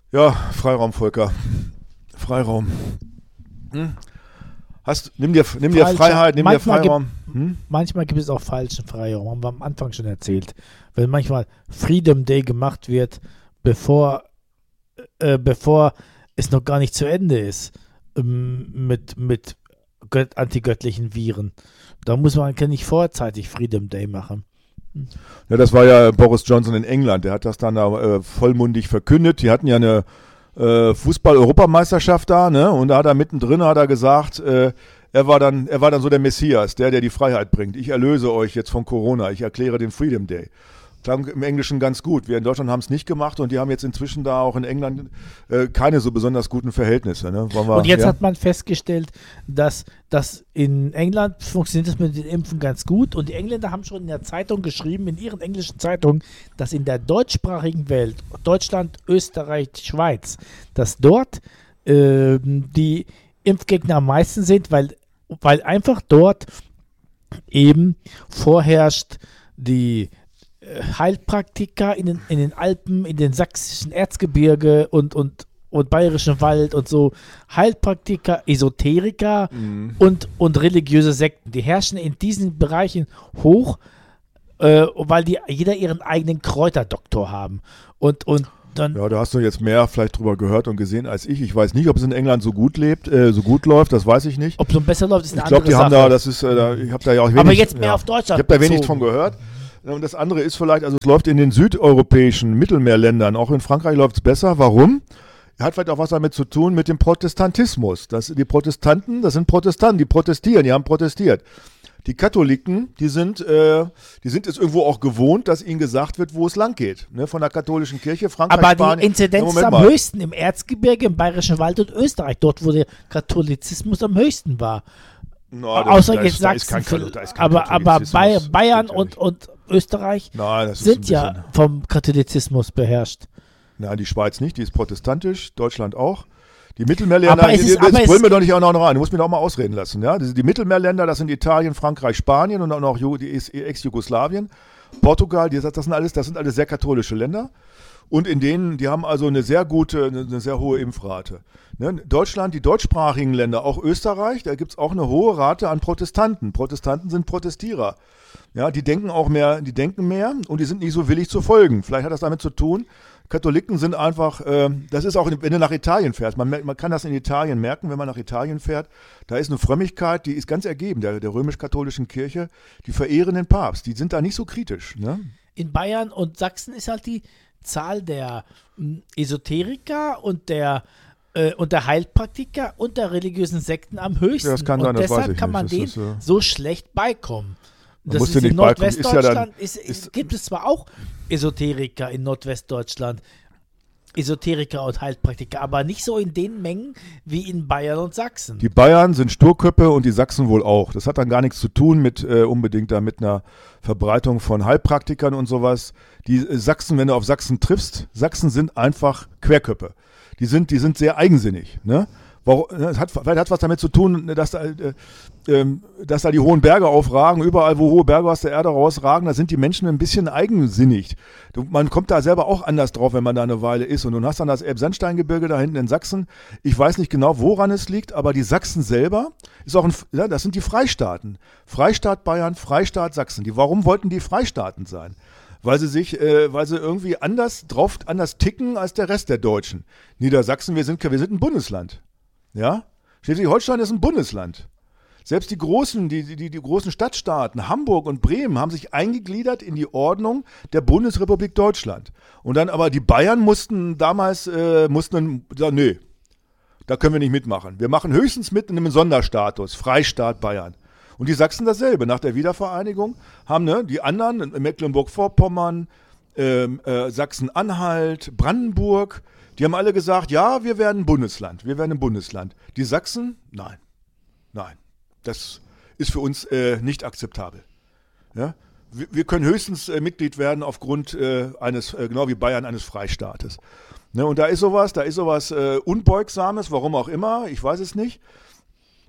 Ja, Freiraum, Volker. Freiraum. Hm? Nimm dir Freiheit, nimm dir Freiraum. Manchmal gibt es auch falschen Freiraum, haben wir am Anfang schon erzählt. Wenn manchmal Freedom Day gemacht wird, bevor es noch gar nicht zu Ende ist, mit antigöttlichen Viren. Da muss man nicht vorzeitig Freedom Day machen. Ja, das war ja Boris Johnson in England. Der hat das dann da vollmundig verkündet. Die hatten ja eine Fußball-Europameisterschaft da, ne? Und da hat er mittendrin gesagt, er war dann so der Messias, der die Freiheit bringt. Ich erlöse euch jetzt von Corona. Ich erkläre den Freedom Day. Klang im Englischen ganz gut. Wir in Deutschland haben es nicht gemacht und die haben jetzt inzwischen da auch in England keine so besonders guten Verhältnisse. Ne? Und jetzt hat man festgestellt, dass in England funktioniert das mit den Impfen ganz gut und die Engländer haben schon in der Zeitung geschrieben, in ihren englischen Zeitungen, dass in der deutschsprachigen Welt, Deutschland, Österreich, Schweiz, dass dort die Impfgegner am meisten sind, weil einfach dort eben vorherrscht die Heilpraktiker in den Alpen, in den sächsischen Erzgebirge und bayerischen Wald und so, Heilpraktiker, Esoteriker und religiöse Sekten. Die herrschen in diesen Bereichen hoch, weil jeder ihren eigenen Kräuterdoktor haben. Und dann. Ja, da hast du jetzt mehr vielleicht drüber gehört und gesehen als ich. Ich weiß nicht, ob es in England so gut läuft, das weiß ich nicht. Ob es so besser läuft, ist eine andere Sache. Ich glaube, ich habe da ja auch wenig. Aber jetzt mehr auf Deutschland. Ich habe da wenig von gehört. Und das andere ist vielleicht, also es läuft in den südeuropäischen Mittelmeerländern, auch in Frankreich läuft es besser. Warum? Hat vielleicht auch was damit zu tun mit dem Protestantismus. Die Protestanten, das sind Protestanten, die protestieren, die haben protestiert. Die Katholiken, die sind es irgendwo auch gewohnt, dass ihnen gesagt wird, wo es lang geht. Ne? Von der katholischen Kirche, Frankreich, aber Spanien. Die Inzidenz ist am höchsten im Erzgebirge, im Bayerischen Wald und Österreich, dort wo der Katholizismus am höchsten war. No, außer jetzt Sachsen. Aber Bayern und Österreich sind ja vom Katholizismus beherrscht. Nein, die Schweiz nicht, die ist protestantisch, Deutschland auch. Die Mittelmeerländer, jetzt wollen wir doch nicht auch noch rein, du musst mich doch mal ausreden lassen. Ja? Die Mittelmeerländer, das sind Italien, Frankreich, Spanien und auch noch Ex-Jugoslawien, Portugal, das sind alles sehr katholische Länder. Und in denen, die haben also eine sehr hohe Impfrate. Ne? Deutschland, die deutschsprachigen Länder, auch Österreich, da gibt es auch eine hohe Rate an Protestanten. Protestanten sind Protestierer. Ja, die denken mehr und die sind nicht so willig zu folgen. Vielleicht hat das damit zu tun. Katholiken sind einfach, das ist auch, wenn du nach Italien fährst, man kann das in Italien merken, wenn man nach Italien fährt, da ist eine Frömmigkeit, die ist ganz ergeben, der römisch-katholischen Kirche, die verehren den Papst, die sind da nicht so kritisch. Ne? In Bayern und Sachsen ist halt die Zahl der Esoteriker und der Heilpraktiker und der religiösen Sekten am höchsten. Ja, das kann sein, und das weiß deshalb ich kann man nicht. denen so schlecht beikommen. Das ist in Nordwestdeutschland, ist gibt es zwar auch Esoteriker in Nordwestdeutschland, Esoteriker und Heilpraktiker, aber nicht so in den Mengen wie in Bayern und Sachsen. Die Bayern sind Sturköpfe und die Sachsen wohl auch. Das hat dann gar nichts zu tun mit unbedingt da mit einer Verbreitung von Heilpraktikern und sowas. Die Sachsen, wenn du auf Sachsen triffst, Sachsen sind einfach Querköpfe. Die sind sehr eigensinnig, ne? Vielleicht hat was damit zu tun, dass da die hohen Berge aufragen. Überall, wo hohe Berge aus der Erde rausragen, da sind die Menschen ein bisschen eigensinnig. Man kommt da selber auch anders drauf, wenn man da eine Weile ist. Und du hast dann das Elbsandsteingebirge da hinten in Sachsen. Ich weiß nicht genau, woran es liegt, aber die Sachsen selber ist auch das sind die Freistaaten. Freistaat Bayern, Freistaat Sachsen. Warum wollten die Freistaaten sein? Weil sie irgendwie anders ticken als der Rest der Deutschen. Niedersachsen, wir sind ein Bundesland. Ja? Schleswig-Holstein ist ein Bundesland. Selbst die großen Stadtstaaten, Hamburg und Bremen, haben sich eingegliedert in die Ordnung der Bundesrepublik Deutschland. Und dann aber die Bayern mussten sagen, nee, da können wir nicht mitmachen. Wir machen höchstens mit in einem Sonderstatus, Freistaat Bayern. Und die Sachsen dasselbe. Nach der Wiedervereinigung haben die anderen, Mecklenburg-Vorpommern, Sachsen-Anhalt, Brandenburg, die haben alle gesagt, ja, wir werden ein Bundesland. Die Sachsen, nein. Das ist für uns nicht akzeptabel. Ja? Wir können höchstens Mitglied werden aufgrund genau wie Bayern, eines Freistaates. Ne? Und da ist sowas Unbeugsames, warum auch immer, ich weiß es nicht.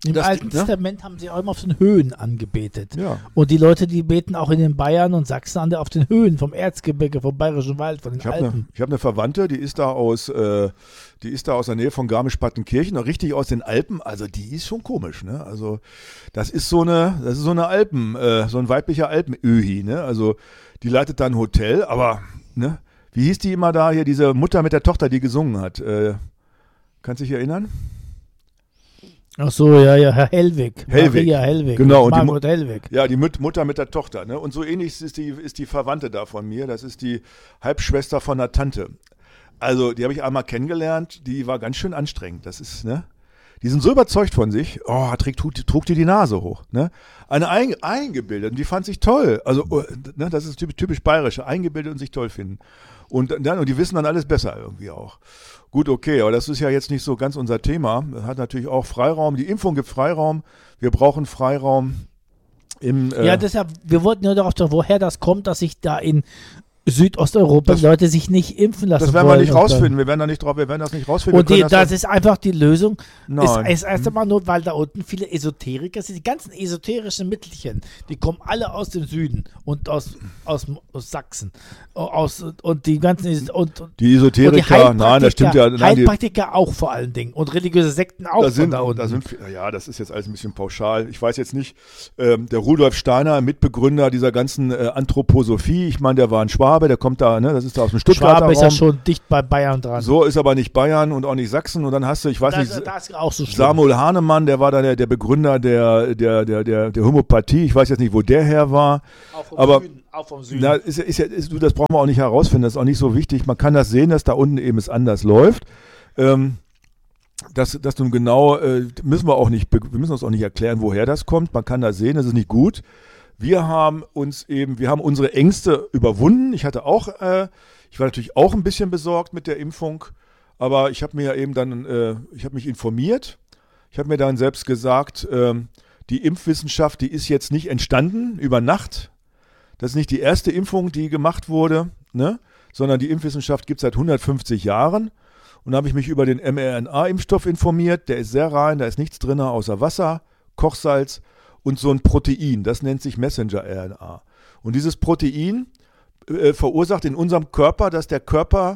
Im Alten Testament haben sie auch immer auf den Höhen angebetet. Ja. Und die Leute, die beten auch in den Bayern und Sachsen auf den Höhen, vom Erzgebirge, vom Bayerischen Wald, von den Alpen. Ich habe eine Verwandte, die ist da aus der Nähe von Garmisch-Partenkirchen, richtig aus den Alpen. Also die ist schon komisch, ne? Also das ist so eine Alpen, so ein weiblicher Alpenöhi, ne? Also die leitet da ein Hotel, aber ne? Wie hieß die immer da hier, diese Mutter mit der Tochter, die gesungen hat? Kannst du dich erinnern? Ach so, ja, Herr Hellwig. Maria Hellwig. Genau. Margot Hellwig. Ja, die Mutter mit der Tochter. Ne? Und so ähnlich ist die Verwandte da von mir. Das ist die Halbschwester von der Tante. Also, die habe ich einmal kennengelernt. Die war ganz schön anstrengend. Das ist, ne? Die sind so überzeugt von sich. Oh, trug die Nase hoch. Ne? Eine eingebildet. Und die fand sich toll. Also, ne, das ist typisch bayerische. Eingebildet und sich toll finden. Und die wissen dann alles besser irgendwie auch. Gut, okay, aber das ist ja jetzt nicht so ganz unser Thema. Hat natürlich auch Freiraum. Die Impfung gibt Freiraum. Wir brauchen Freiraum. Ja, deshalb, wir wollten nur darauf, woher das kommt, dass sich da in Südosteuropa Leute sich nicht impfen lassen. Das werden wir nicht rausfinden. Wir werden das nicht rausfinden. Und das ist einfach die Lösung. Ist erst einmal nur, weil da unten viele Esoteriker sind. Die ganzen esoterischen Mittelchen, die kommen alle aus dem Süden und aus Sachsen. Und die ganzen die Esoteriker, nein, das stimmt ja. Heilpraktiker auch vor allen Dingen. Und religiöse Sekten auch da unten. Ja, das ist jetzt alles ein bisschen pauschal. Ich weiß jetzt nicht, der Rudolf Steiner, Mitbegründer dieser ganzen Anthroposophie, ich meine, der war ein Schwabe, der kommt da, ne, das ist da aus dem Stuttgarter Schwabe ist ja schon dicht bei Bayern dran. So ist aber nicht Bayern und auch nicht Sachsen. Und dann hast du, ich weiß nicht, das ist auch so Samuel Hahnemann, der war da der Begründer der Homöopathie. Ich weiß jetzt nicht, wo der her war. Auch vom Süden. Na, das brauchen wir auch nicht herausfinden, das ist auch nicht so wichtig. Man kann das sehen, dass da unten eben es anders läuft. Das nun genau, wir müssen uns auch nicht erklären, woher das kommt. Man kann das sehen, das ist nicht gut. Wir haben unsere Ängste überwunden. Ich war natürlich auch ein bisschen besorgt mit der Impfung, aber ich habe mich informiert. Ich habe mir dann selbst gesagt, die Impfwissenschaft, die ist jetzt nicht entstanden über Nacht. Das ist nicht die erste Impfung, die gemacht wurde, ne? Sondern die Impfwissenschaft gibt es seit 150 Jahren. Und da habe ich mich über den mRNA-Impfstoff informiert. Der ist sehr rein, da ist nichts drin außer Wasser, Kochsalz und so ein Protein, das nennt sich Messenger-RNA. Und dieses Protein verursacht in unserem Körper, dass dem Körper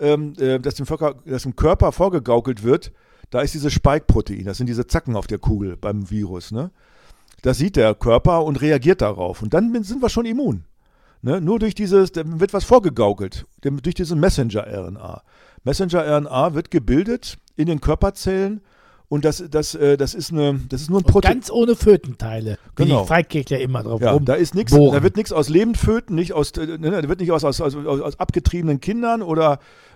vorgegaukelt wird, da ist dieses Spike-Protein, das sind diese Zacken auf der Kugel beim Virus. Ne? Das sieht der Körper und reagiert darauf. Und dann sind wir schon immun. Ne? Nur durch wird was vorgegaukelt, durch diesen Messenger-RNA. Messenger-RNA wird gebildet in den Körperzellen. Und das ist nur ein Protein. Ganz ohne Fötenteile. Genau. Die Freikirche ja immer drauf rum. Da ist nichts, da wird nichts aus Lebendföten, da wird nicht aus abgetriebenen Kindern oder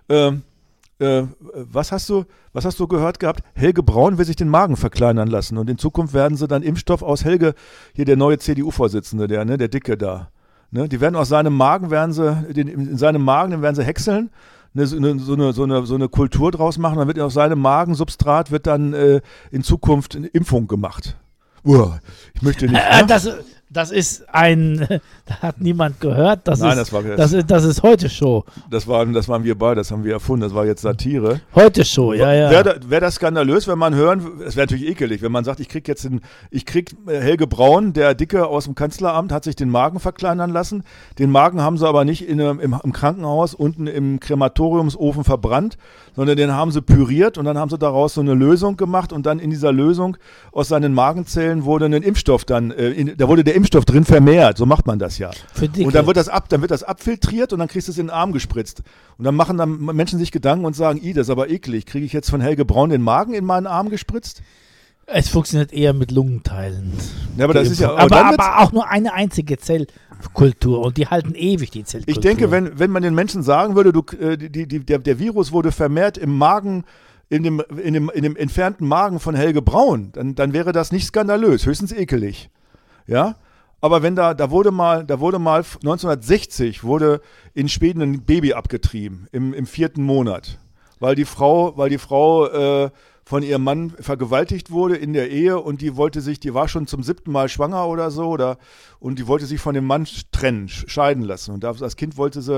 was hast du gehört gehabt? Helge Braun will sich den Magen verkleinern lassen und in Zukunft werden sie dann Impfstoff aus Helge, hier der neue CDU-Vorsitzende, der Dicke da. Ne? Die werden aus seinem Magen, werden sie häckseln. So eine Kultur draus machen, dann wird aus seinem Magensubstrat in Zukunft eine Impfung gemacht. Ich möchte nicht. Das ist da hat niemand gehört. Das ist heute Show. Das waren wir beide, das haben wir erfunden, das war jetzt Satire. Heute Show, ja. Wäre das skandalös, wenn man es wäre natürlich ekelig, wenn man sagt, ich krieg Helge Braun, der Dicke aus dem Kanzleramt, hat sich den Magen verkleinern lassen. Den Magen haben sie aber nicht im Krankenhaus unten im Krematoriumsofen verbrannt, sondern den haben sie püriert und dann haben sie daraus so eine Lösung gemacht und dann in dieser Lösung aus seinen Magenzellen wurde ein Impfstoff da wurde der Impfstoff drin vermehrt, so macht man das ja. Und dann wird das abfiltriert und dann kriegst du es in den Arm gespritzt. Und dann machen Menschen sich Gedanken und sagen, das ist aber eklig, kriege ich jetzt von Helge Braun den Magen in meinen Arm gespritzt? Es funktioniert eher mit Lungenteilen. Ja, aber das ist ja, aber auch nur eine einzige Zellkultur und die halten ewig die Zellkultur. Ich denke, wenn man den Menschen sagen würde, der Virus wurde vermehrt im Magen, in dem entfernten Magen von Helge Braun, dann wäre das nicht skandalös, höchstens ekelig. Ja, aber wenn da wurde mal 1960 wurde in Schweden ein Baby abgetrieben im 4. Monat, weil die Frau von ihrem Mann vergewaltigt wurde in der Ehe und die war schon zum 7. Mal schwanger oder so und die wollte sich von dem Mann trennen, scheiden lassen und das Kind wollte sie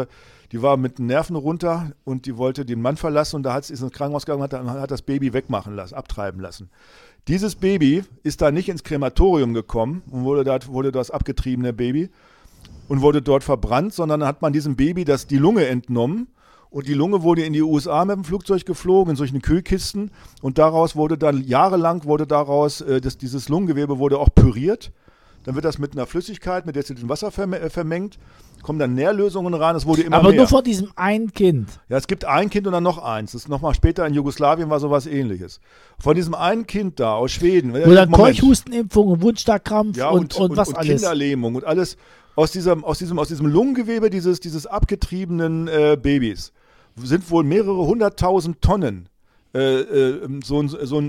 die war mit den Nerven runter und die wollte den Mann verlassen und ist ins Krankenhaus gegangen und hat das Baby wegmachen lassen, abtreiben lassen. Dieses Baby ist da nicht ins Krematorium gekommen und wurde das abgetriebene Baby und wurde dort verbrannt, sondern hat man diesem Baby die Lunge entnommen und die Lunge wurde in die USA mit dem Flugzeug geflogen, in solchen Kühlkisten und daraus wurde dann jahrelang dieses Lungengewebe wurde auch püriert. Dann wird das mit einer Flüssigkeit, mit destilliertem Wasser vermengt, kommen dann Nährlösungen rein, es wurde immer Aber mehr. nur von diesem einen Kind. Ja, es gibt ein Kind und dann noch eins. Das ist nochmal später in Jugoslawien war sowas ähnliches. Von diesem einen Kind da aus Schweden. Wo dann Keuchhustenimpfung und Wundstarkrampf und was und alles. Kinderlähmung und alles aus diesem Lungengewebe dieses abgetriebenen Babys sind wohl mehrere 100.000 Tonnen so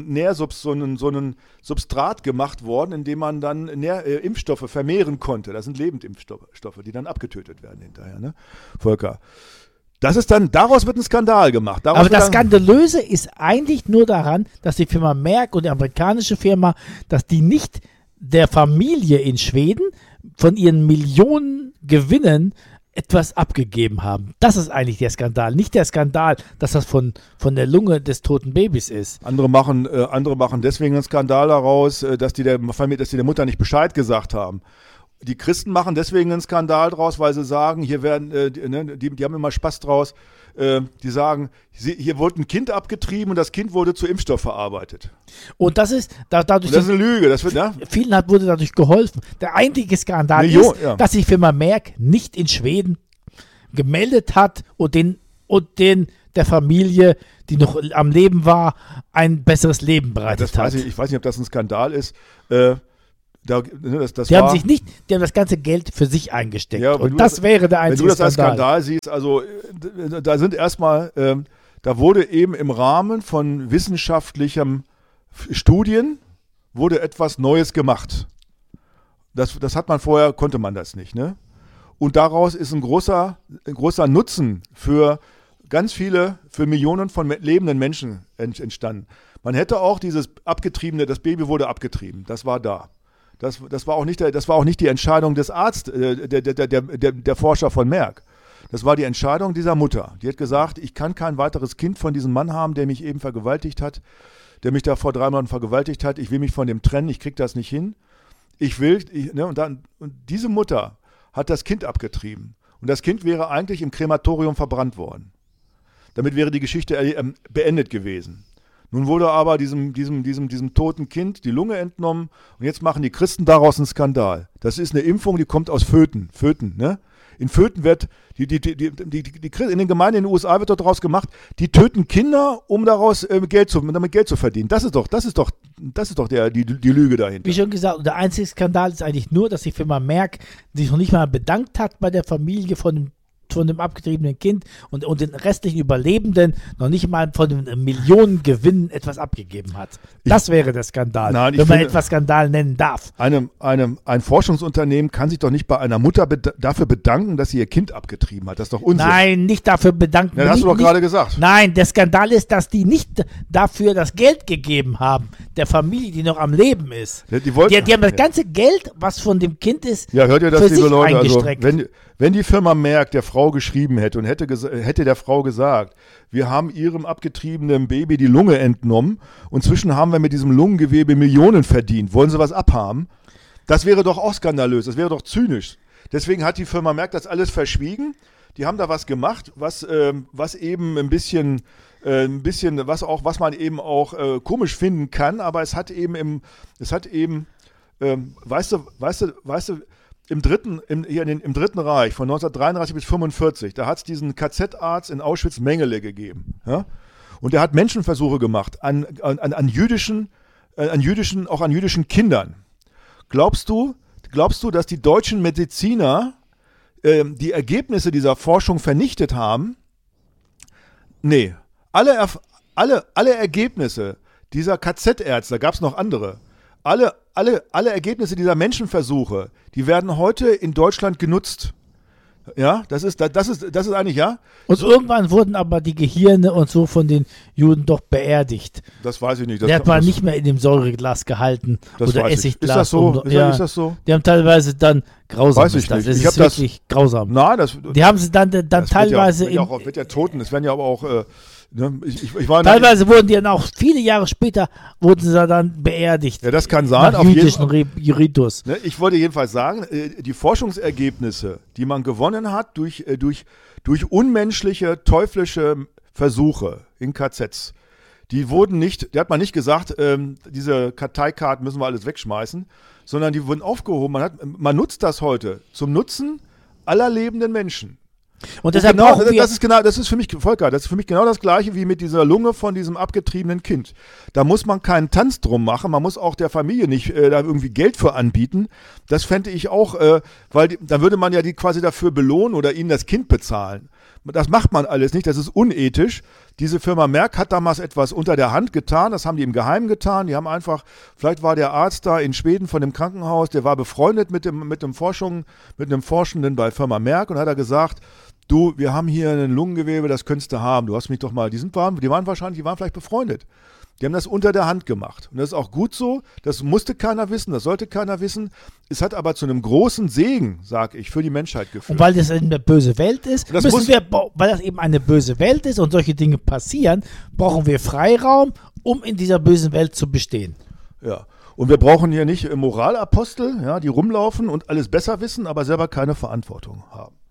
ein Substrat gemacht worden, in dem man dann Impfstoffe vermehren konnte. Das sind Lebendimpfstoffe, die dann abgetötet werden hinterher, ne? Volker. Daraus wird ein Skandal gemacht. Aber das Skandalöse ist eigentlich nur daran, dass die Firma Merck und die amerikanische Firma, dass die nicht der Familie in Schweden von ihren Millionen Gewinnen etwas abgegeben haben. Das ist eigentlich der Skandal. Nicht der Skandal, dass das von der Lunge des toten Babys ist. Andere machen deswegen einen Skandal daraus, dass die der Mutter nicht Bescheid gesagt haben. Die Christen machen deswegen einen Skandal draus, weil sie sagen, hier werden, die haben immer Spaß draus, die sagen, hier wurde ein Kind abgetrieben und das Kind wurde zu Impfstoff verarbeitet. Und das ist dadurch. Und das ist eine Lüge. Vielen wurde dadurch geholfen. Der einzige Skandal ist, dass die Firma Merck nicht in Schweden gemeldet hat und der Familie, die noch am Leben war, ein besseres Leben bereitet hat. Ich weiß nicht, ob das ein Skandal ist. Die haben das ganze Geld für sich eingesteckt. Ja, und das wäre der einzige Skandal. Wenn du das als Skandal siehst, also da sind erstmal, da wurde eben im Rahmen von wissenschaftlichen Studien wurde etwas Neues gemacht. Das hat man vorher, konnte man das nicht, ne? Und daraus ist ein großer Nutzen für ganz viele, für Millionen von lebenden Menschen entstanden. Man hätte auch das Baby wurde abgetrieben, das war da. Das war auch nicht die Entscheidung des Arztes, der Forscher von Merck. Das war die Entscheidung dieser Mutter. Die hat gesagt, ich kann kein weiteres Kind von diesem Mann haben, der mich eben vergewaltigt hat, der mich da vor 3 Monaten vergewaltigt hat. Ich will mich von dem trennen, ich kriege das nicht hin. Und diese Mutter hat das Kind abgetrieben. Und das Kind wäre eigentlich im Krematorium verbrannt worden. Damit wäre die Geschichte beendet gewesen. Nun wurde aber diesem toten Kind die Lunge entnommen und jetzt machen die Christen daraus einen Skandal. Das ist eine Impfung, die kommt aus Föten, ne? In Föten wird, in den Gemeinden in den USA wird daraus gemacht, die töten Kinder, um damit Geld zu verdienen. Das ist doch die Lüge dahinter. Wie schon gesagt, der einzige Skandal ist eigentlich nur, dass die Firma Merck sich noch nicht mal bedankt hat bei der Familie von dem abgetriebenen Kind und den restlichen Überlebenden noch nicht mal von den Millionengewinn etwas abgegeben hat. Das wäre der Skandal, wenn man etwas Skandal nennen darf. Ein Forschungsunternehmen kann sich doch nicht bei einer Mutter dafür bedanken, dass sie ihr Kind abgetrieben hat. Das ist doch Unsinn. Nein, nicht dafür bedanken. Ja, das hast du doch gerade gesagt. Nein, der Skandal ist, dass die nicht dafür das Geld gegeben haben, der Familie, die noch am Leben ist. Die haben das ganze Geld, was von dem Kind ist, hört ihr das, für liebe sich Leute? eingestreckt. Also, wenn die Firma Merck der Frau geschrieben hätte und hätte der Frau gesagt, wir haben ihrem abgetriebenen Baby die Lunge entnommen und inzwischen haben wir mit diesem Lungengewebe Millionen verdient, wollen sie was abhaben? Das wäre doch auch skandalös, das wäre doch zynisch. Deswegen hat die Firma Merck das alles verschwiegen. Die haben da was gemacht, was eben ein bisschen, was man eben auch komisch finden kann, aber es hat eben, weißt du, im Dritten Reich von 1933 bis 1945, da hat es diesen KZ-Arzt in Auschwitz Mengele gegeben. Ja? Und der hat Menschenversuche gemacht an jüdischen Kindern. Glaubst du, dass die deutschen Mediziner die Ergebnisse dieser Forschung vernichtet haben? Nee. Alle Ergebnisse dieser KZ-Ärzte, da gab es noch andere, alle Ergebnisse dieser Menschenversuche, die werden heute in Deutschland genutzt. Ja, das ist eigentlich, ja. Und irgendwann wurden aber die Gehirne und so von den Juden doch beerdigt. Das weiß ich nicht. Der war nicht mehr in dem Säureglas gehalten oder Essigglas. Ist das so? Ist das so? Die haben teilweise dann grausam. Weiß ich nicht. Das ist wirklich grausam. Nein, die haben sie dann teilweise wird ja Toten. Es werden ja aber auch teilweise wurden die dann auch viele Jahre später wurden sie dann beerdigt. Ja, das kann sein. Nach jüdischen Ritus. Ich wollte jedenfalls sagen, die Forschungsergebnisse, die man gewonnen hat durch unmenschliche, teuflische Versuche in KZs, die hat man nicht gesagt, diese Karteikarten müssen wir alles wegschmeißen, sondern die wurden aufgehoben. Man nutzt das heute zum Nutzen aller lebenden Menschen. Und deshalb das ist für mich, Volker, das ist für mich genau das Gleiche wie mit dieser Lunge von diesem abgetriebenen Kind. Da muss man keinen Tanz drum machen, man muss auch der Familie nicht da irgendwie Geld für anbieten. Das fände ich auch, weil da würde man ja die quasi dafür belohnen oder ihnen das Kind bezahlen. Das macht man alles nicht, das ist unethisch. Diese Firma Merck hat damals etwas unter der Hand getan, das haben die im Geheimen getan. Die haben einfach, vielleicht war der Arzt da in Schweden von dem Krankenhaus, der war befreundet mit einem Forschenden bei Firma Merck und hat gesagt, du, wir haben hier ein Lungengewebe, das könntest du haben. Du hast mich doch mal, die waren vielleicht befreundet. Die haben das unter der Hand gemacht. Und das ist auch gut so. Das musste keiner wissen, das sollte keiner wissen. Es hat aber zu einem großen Segen, sag ich, für die Menschheit geführt. Und weil das eine böse Welt ist, weil das eben eine böse Welt ist und solche Dinge passieren, brauchen wir Freiraum, um in dieser bösen Welt zu bestehen. Ja. Und wir brauchen hier nicht Moralapostel, ja, die rumlaufen und alles besser wissen, aber selber keine Verantwortung haben.